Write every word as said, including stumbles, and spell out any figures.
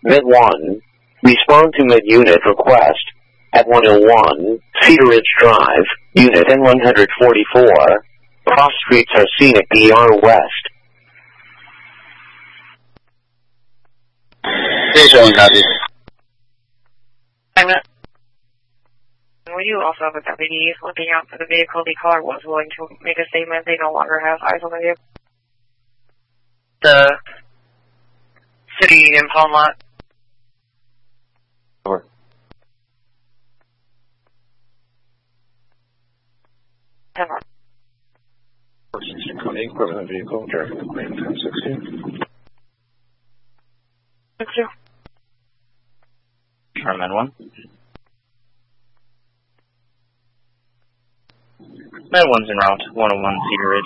Mid one, respond to mid-unit request at one oh one, Cedar Ridge Drive, Unit N one forty-four, cross streets are scenic E R West. Station copy. I'm not. Were you also have a deputy looking out for the vehicle? The caller was willing to make a statement. They no longer have eyes on the vehicle. The city impound lot. Over. ten one. Equipment vehicle, driving the plane ten sixteen. Thank you. Sherman one. Med one's en route, one oh one Cedar Ridge.